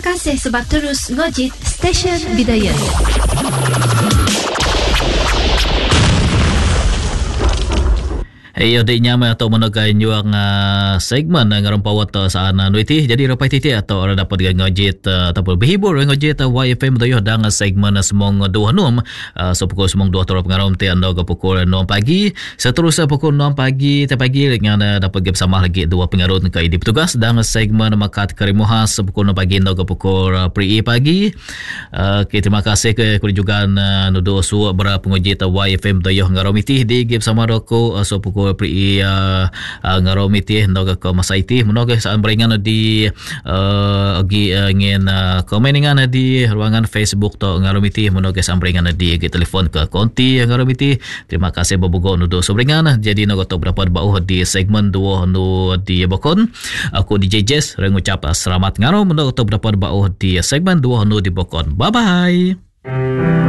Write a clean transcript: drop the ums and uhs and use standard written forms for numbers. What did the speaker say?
Kasih sebab terus ngojit stesen Bidayah. Ayo di nyama atau menegai nyuang segmen ngaran pawat saan nuiti jadi rapai titik atau orang dapat ngojit ataupun berhibur ngojit YFM doyo dang segmen semong 2 so pukul semong 2 tolong pengarom ti ando ke pukul 6 pagi seterusnya pukul 6 pagi dengan dapat bersama lagi dua pengarut ke idi petugas dang segmen makat kerimuhas pukul 6 pagi ando ke pukul pri pagi. Terima kasih ke juga nudo su berapa pengojit YFM doyo ngaromiti di bersama roko so pukul pri ngaromiti noga ko masaiti monoga saan beringan di ngin komeningan di ruangan Facebook to ngaromiti monoga saan beringan di telefon ke konti ngaromiti. Terima kasih babugo nudo sobringan jadi noga to berapa bau di segmen 2 nu di Bokon. Aku DJ Jess rengucap selamat ngarom noga to berapa bau di segmen 2 nu di Bokon. Bye bye.